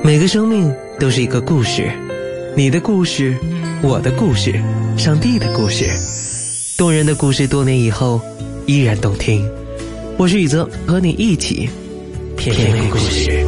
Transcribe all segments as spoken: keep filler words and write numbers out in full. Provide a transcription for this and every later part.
每个生命都是一个故事，你的故事，我的故事，上帝的故事，动人的故事，多年以后依然动听。我是宇泽，和你一起品味故事。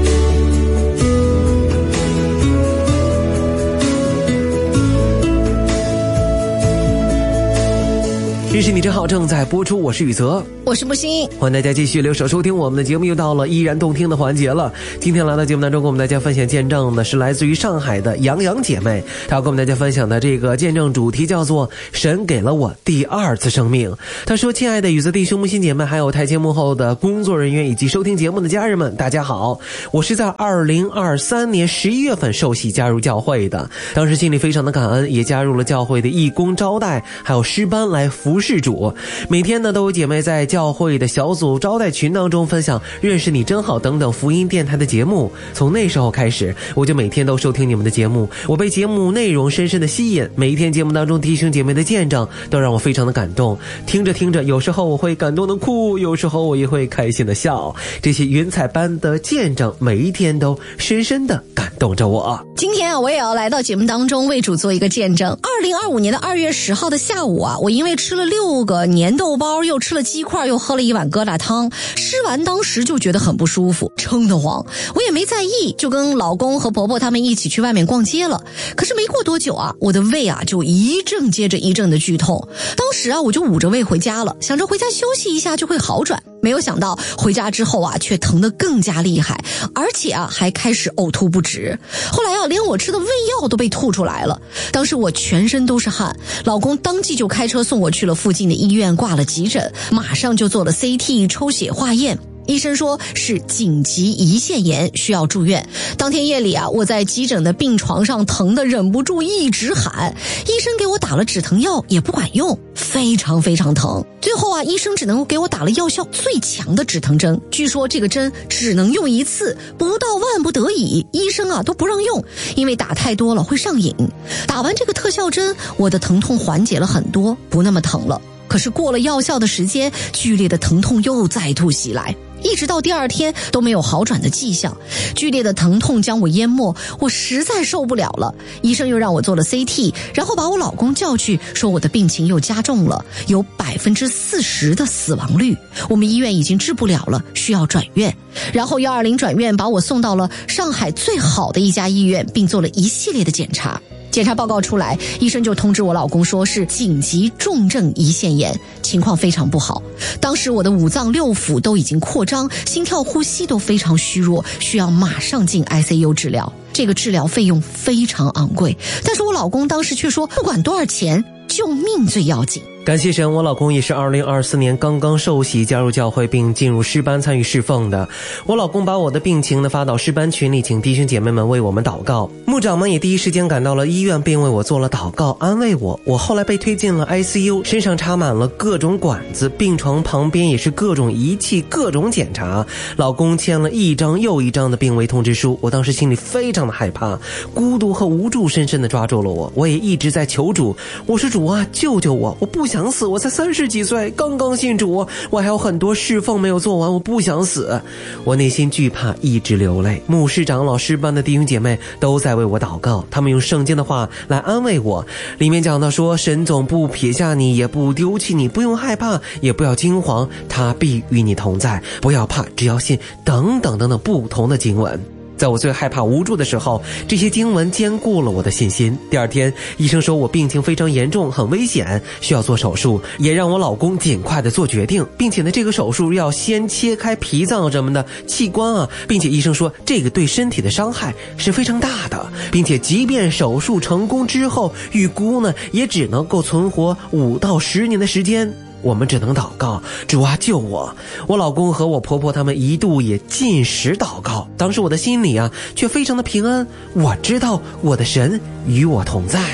认识你真好正在播出，我是宇泽， 我是木星， 欢迎大家继续留守收听我们的节目，又到了依然动听的环节了。今天来到节目当中跟我们大家分享见证的是来自于上海的杨洋姐妹，她要跟我们大家分享的这个见证主题叫做神给了我第二次生命。她说，亲爱的宇泽弟兄、木星姐妹，还有台前幕后的工作人员以及收听节目的家人们，大家好，我是在二零二三年十一月份受洗加入教会的，当时心里非常的感恩，也加入了教会的义工招待还有诗班来服侍主。每天呢都有姐妹在教会的小组招待群当中分享认识你真好等等福音电台的节目。从那时候开始，我就每天都收听你们的节目，我被节目内容深深的吸引，每一天节目当中弟兄姐妹的见证都让我非常的感动。听着听着，有时候我会感动的哭，有时候我也会开心的笑，这些云彩般的见证每一天都深深的感动着我。 今天啊，我也要来到节目当中为主做一个见证。二零二五年的二月十号的下午啊，我因为吃了六个粘豆包，又吃了鸡块，又喝了一碗疙瘩汤，吃完当时就觉得很不舒服，撑得慌，我也没在意，就跟老公和婆婆他们一起去外面逛街了。可是没过多久啊，我的胃啊就一阵接着一阵的剧痛，当时啊我就捂着胃回家了，想着回家休息一下就会好转，没有想到回家之后啊却疼得更加厉害，而且啊还开始呕吐不止。后来啊连我吃的胃药都被吐出来了，当时我全身都是汗，老公当即就开车送我去了附近的医院挂了急诊，马上就做了 C T 抽血化验，医生说是紧急胰腺炎，需要住院。当天夜里啊，我在急诊的病床上疼得忍不住一直喊，医生给我打了止疼药也不管用，非常非常疼。最后啊，医生只能够给我打了药效最强的止疼针，据说这个针只能用一次，不到万不得已，医生啊都不让用，因为打太多了会上瘾。打完这个特效针，我的疼痛缓解了很多，不那么疼了。可是过了药效的时间，剧烈的疼痛又再度袭来，一直到第二天都没有好转的迹象，剧烈的疼痛将我淹没，我实在受不了了。医生又让我做了 C T， 然后把我老公叫去，说我的病情又加重了，有百分之四十的死亡率，我们医院已经治不了了，需要转院。然后幺二零转院把我送到了上海最好的一家医院，并做了一系列的检查。检查报告出来，医生就通知我老公说是紧急重症胰腺炎，情况非常不好。当时我的五脏六腑都已经扩张，心跳呼吸都非常虚弱，需要马上进 I C U 治疗。这个治疗费用非常昂贵，但是我老公当时却说不管多少钱，救命最要紧。 感谢神，我老公也是二零二四年刚刚受洗加入教会并进入诗班参与侍奉的。我老公把我的病情呢发到诗班群里，请弟兄姐妹们为我们祷告。牧长们也第一时间赶到了医院，并为我做了祷告安慰我。我后来被推进了 I C U， 身上插满了各种管子，病床旁边也是各种仪器各种检查。老公签了一张又一张的病危通知书，我当时心里非常的害怕，孤独和无助深深的抓住了我。我也一直在求主，我说主啊救救我，我不想想死，我才三十几岁，刚刚信主，我还有很多侍奉没有做完，我不想死。我内心惧怕，一直流泪。牧师长老诗班的弟兄姐妹都在为我祷告，他们用圣经的话来安慰我，里面讲到说神总不撇下你，也不丢弃你，不用害怕，也不要惊慌，他必与你同在，不要怕，只要信，等等等等不同的经文。在我最害怕无助的时候，这些经文坚固了我的信心。第二天医生说我病情非常严重，很危险，需要做手术，也让我老公尽快的做决定，并且呢这个手术要先切开脾脏什么的器官啊，并且医生说这个对身体的伤害是非常大的，并且即便手术成功之后，预估呢也只能够存活五到十年的时间。我们只能祷告，主啊救我。我老公和我婆婆他们一度也禁食祷告，当时我的心里啊却非常的平安，我知道我的神与我同在。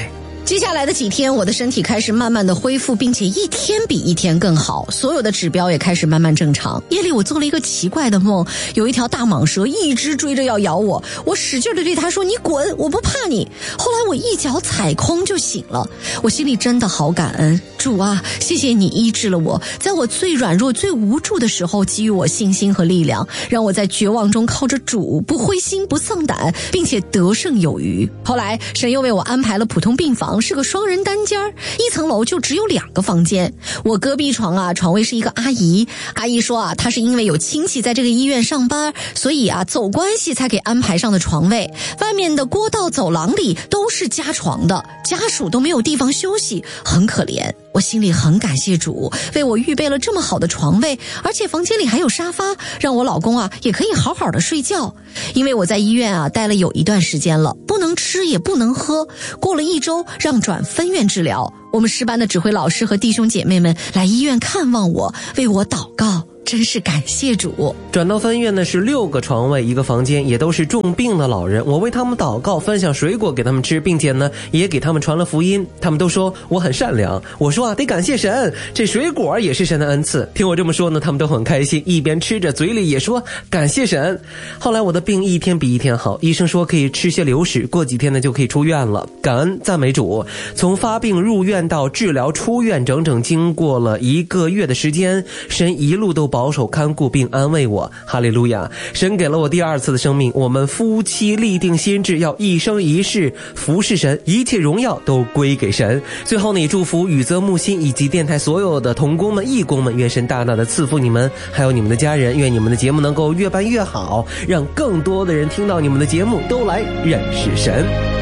接下来的几天，我的身体开始慢慢的恢复，并且一天比一天更好，所有的指标也开始慢慢正常。夜里我做了一个奇怪的梦，有一条大蟒蛇一直追着要咬我，我使劲的对它说你滚，我不怕你。后来我一脚踩空就醒了，我心里真的好感恩，主啊，谢谢你医治了我，在我最软弱最无助的时候给予我信心和力量，让我在绝望中靠着主不灰心不丧胆，并且得胜有余。后来神又为我安排了普通病房，是个双人单间，一层楼就只有两个房间。我隔壁床啊，床位是一个阿姨，阿姨说啊，她是因为有亲戚在这个医院上班，所以啊走关系才给安排上的床位。外面的过道走廊里都是加床的，家属都没有地方休息，很可怜。我心里很感谢主，为我预备了这么好的床位，而且房间里还有沙发，让我老公啊也可以好好的睡觉。因为我在医院啊待了有一段时间了，不能吃也不能喝，过了一周让转分院治疗。我们师班的指挥老师和弟兄姐妹们来医院看望我，为我祷告，真是感谢主。 转到分院呢是六个床位一个房间，也都是重病的老人，我为他们祷告，分享水果给他们吃，并且呢也给他们传了福音。他们都说我很善良，我说啊得感谢神，这水果也是神的恩赐。听我这么说呢，他们都很开心，一边吃着嘴里也说感谢神。后来我的病一天比一天好，医生说可以吃些流食，过几天呢就可以出院了。感恩赞美主，从发病入院到治疗出院，整整经过了一个月的时间，神一路都保守看顾并安慰我，哈利路亚！神给了我第二次的生命，我们夫妻立定心志，要一生一世服侍神，一切荣耀都归给神。最后呢，也祝福宇泽木心以及电台所有的同工们、义工们，愿神大大的赐福你们，还有你们的家人，愿你们的节目能够越办越好，让更多的人听到你们的节目，都来认识神。